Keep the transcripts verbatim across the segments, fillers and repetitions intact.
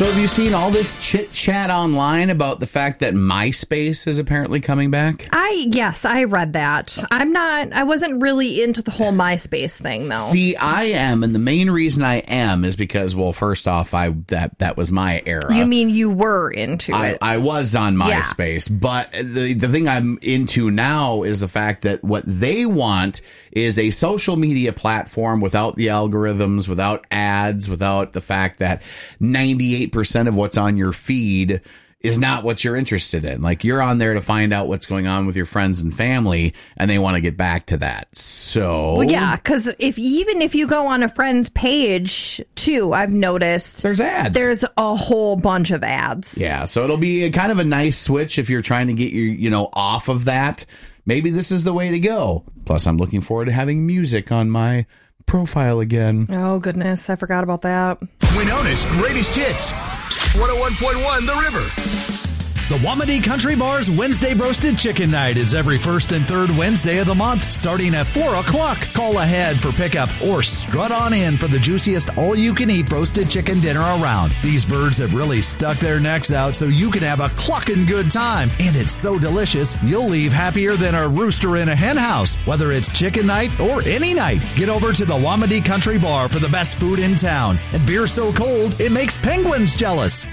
So have you seen all this chit chat online about the fact that MySpace is apparently coming back? I yes, I read that. I'm not. I wasn't really into the whole MySpace thing, though. See, I am, and the main reason I am is because, well, first off, I that that was my era. You mean you were into I, it? I was on MySpace, yeah. But the the thing I'm into now is the fact that what they want is a social media platform without the algorithms, without ads, without the fact that ninety-eight percent of what's on your feed is not what you're interested in. Like, you're on there to find out what's going on with your friends and family, and they want to get back to that. So, well, yeah, because if even if you go on a friend's page too, I've noticed there's ads. There's a whole bunch of ads. Yeah, so it'll be a kind of a nice switch if you're trying to get your, you know, off of that. Maybe this is the way to go. Plus, I'm looking forward to having music on my profile again. Oh, goodness. I forgot about that. Winona's Greatest Hits. one oh one point one The River. The Wamedy Country Bar's Wednesday Roasted Chicken Night is every first and third Wednesday of the month, starting at four o'clock. Call ahead for pickup or strut on in for the juiciest all-you-can-eat roasted chicken dinner around. These birds have really stuck their necks out so you can have a clucking good time. And it's so delicious, you'll leave happier than a rooster in a hen house. Whether it's chicken night or any night, get over to the Wamedy Country Bar for the best food in town. And beer so cold, it makes penguins jealous.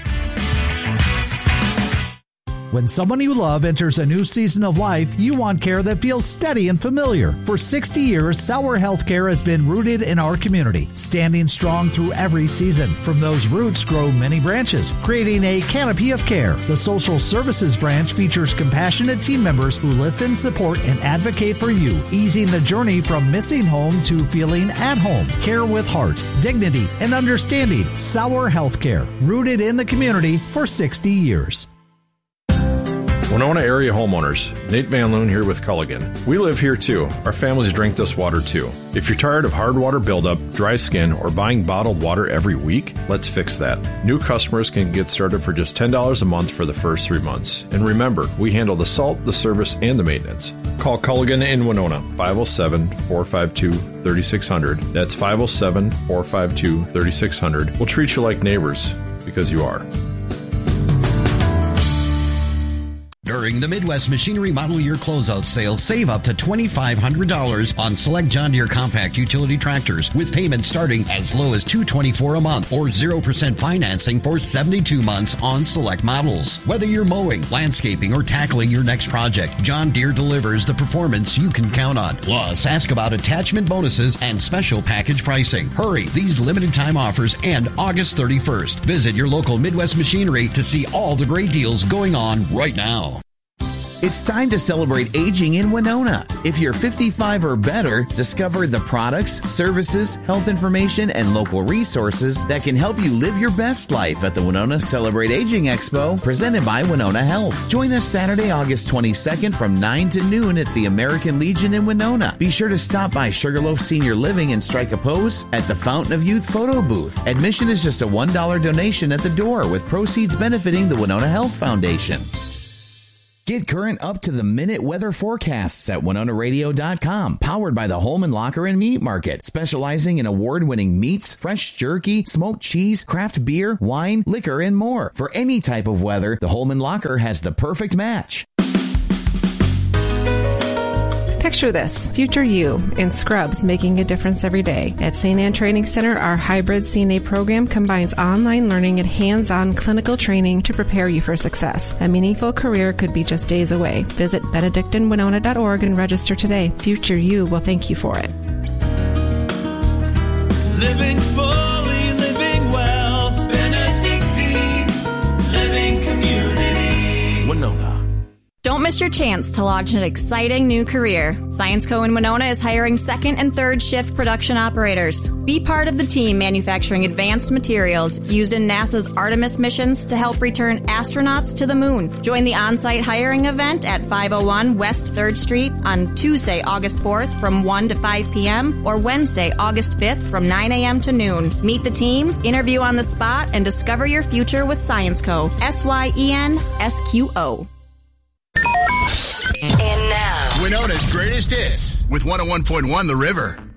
When someone you love enters a new season of life, you want care that feels steady and familiar. For sixty years, Sauer Healthcare has been rooted in our community, standing strong through every season. From those roots grow many branches, creating a canopy of care. The social services branch features compassionate team members who listen, support, and advocate for you, easing the journey from missing home to feeling at home. Care with heart, dignity, and understanding. Sauer Healthcare, rooted in the community for sixty years. Winona area homeowners, Nate Van Loon here with Culligan. We live here too. Our families drink this water too. If you're tired of hard water buildup, dry skin, or buying bottled water every week, let's fix that. New customers can get started for just ten dollars a month for the first three months. And remember, we handle the salt, the service, and the maintenance. Call Culligan in Winona, five oh seven, four five two, three six zero zero. That's five oh seven, four five two, three six zero zero. We'll treat you like neighbors, because you are. During the Midwest Machinery Model Year Closeout Sale, save up to two thousand five hundred dollars on select John Deere compact utility tractors with payments starting as low as two hundred twenty-four dollars a month or zero percent financing for seventy-two months on select models. Whether you're mowing, landscaping, or tackling your next project, John Deere delivers the performance you can count on. Plus, ask about attachment bonuses and special package pricing. Hurry, these limited time offers end August thirty-first. Visit your local Midwest Machinery to see all the great deals going on right now. It's time to celebrate aging in Winona. If you're fifty-five or better, discover the products, services, health information, and local resources that can help you live your best life at the Winona Celebrate Aging Expo, presented by Winona Health. Join us Saturday, August twenty-second from nine to noon at the American Legion in Winona. Be sure to stop by Sugarloaf Senior Living and strike a pose at the Fountain of Youth photo booth. Admission is just a one dollar donation at the door, with proceeds benefiting the Winona Health Foundation. Get current up-to-the-minute weather forecasts at Winona Radio dot com. Powered by the Holman Locker and Meat Market, specializing in award-winning meats, fresh jerky, smoked cheese, craft beer, wine, liquor, and more. For any type of weather, the Holman Locker has the perfect match. Picture this, future you in scrubs making a difference every day. At Saint Anne Training Center, our hybrid C N A program combines online learning and hands-on clinical training to prepare you for success. A meaningful career could be just days away. Visit benedictine winona dot org and register today. Future you will thank you for it. Living fully, living well. Benedictine Living Community. Winona. Don't miss your chance to launch an exciting new career. ScienceCo in Winona is hiring second and third shift production operators. Be part of the team manufacturing advanced materials used in NASA's Artemis missions to help return astronauts to the moon. Join the on-site hiring event at five oh one West third Street on Tuesday, August fourth from one to five p.m. or Wednesday, August fifth from nine a.m. to noon. Meet the team, interview on the spot, and discover your future with ScienceCo. S Y E N S Q O. And now, Winona's Greatest Hits with one oh one point one The River.